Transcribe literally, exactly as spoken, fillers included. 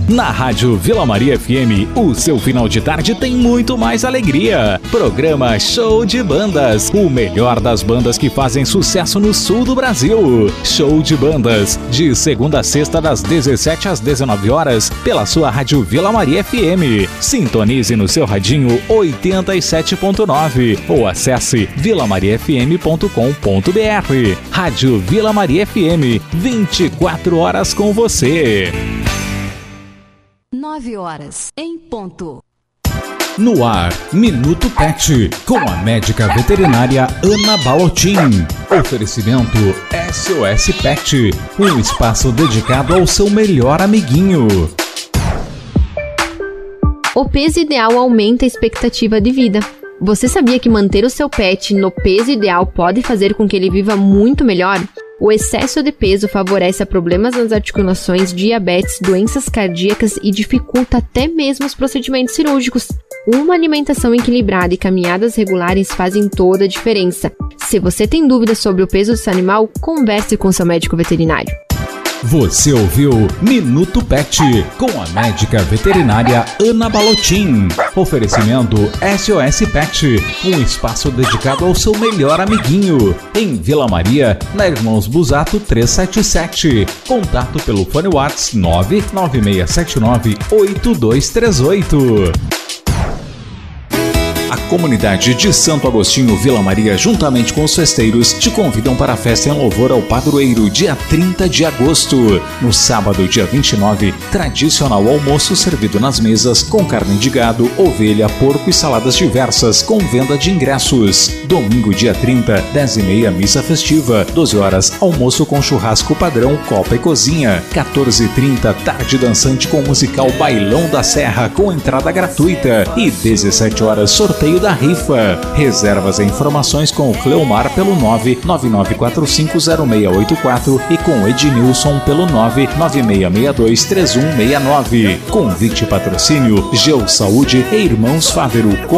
Na Rádio Vila Maria F M, o seu final de tarde tem muito mais alegria. Programa Show de Bandas, o melhor das bandas que fazem sucesso no sul do Brasil. Show de Bandas, de segunda a sexta das dezessete às dezenove horas, pela sua Rádio Vila Maria F M. Sintonize no seu radinho oitenta e sete ponto nove ou acesse vila maria f m ponto com ponto b r. Rádio Vila Maria F M, vinte e quatro horas com você. nove horas em ponto. No ar, Minuto Pet, com a médica veterinária Ana Balotin. Oferecimento S O S Pet, um espaço dedicado ao seu melhor amiguinho. O peso ideal aumenta a expectativa de vida. Você sabia que manter o seu pet no peso ideal pode fazer com que ele viva muito melhor? O excesso de peso favorece problemas nas articulações, diabetes, doenças cardíacas e dificulta até mesmo os procedimentos cirúrgicos. Uma alimentação equilibrada e caminhadas regulares fazem toda a diferença. Se você tem dúvidas sobre o peso do seu animal, converse com seu médico veterinário. Você ouviu Minuto Pet, com a médica veterinária Ana Balotin. Oferecimento S O S Pet, um espaço dedicado ao seu melhor amiguinho. Em Vila Maria, na Irmãos Busato trezentos e setenta e sete. Contato pelo fone WhatsApp nove nove seis sete nove oito dois três oito. A comunidade de Santo Agostinho Vila Maria, juntamente com os festeiros, te convidam para a festa em louvor ao padroeiro, dia trinta de agosto. No sábado, dia vinte e nove, tradicional almoço servido nas mesas, com carne de gado, ovelha, porco e saladas diversas, com venda de ingressos. Domingo, dia trinta, dez e meia, missa festiva. doze horas, almoço com churrasco padrão, copa e cozinha. quatorze e trinta, tarde dançante com musical Bailão da Serra, com entrada gratuita. E dezessete horas, sorteio da rifa. Reservas e informações com o Cleomar pelo nove nove nove quatro cinco zero seis oito quatro e com o Ednilson pelo nove nove seis seis dois três um seis nove. Convite e patrocínio Geo Saúde e Irmãos Fávero.